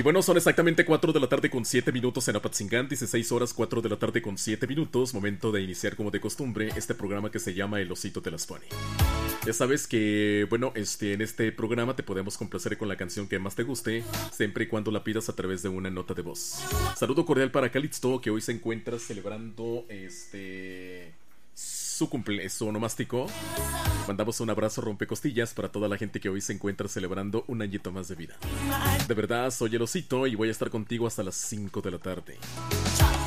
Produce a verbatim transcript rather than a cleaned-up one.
bueno, son exactamente cuatro de la tarde con siete minutos en Apatzingán, dieciséis horas cuatro de la tarde con siete minutos, momento de iniciar como de costumbre este programa que se llama El Osito te las pone. Ya sabes que, bueno, este, en este programa te podemos complacer con la canción que más te guste, siempre y cuando la pidas a través de una nota de voz. Saludo cordial para Calixto, que hoy se encuentra celebrando este su cumple, su onomástico. Mandamos un abrazo rompecostillas para toda la gente que hoy se encuentra celebrando un añito más de vida. De verdad, soy el Osito y voy a estar contigo hasta las cinco de la tarde.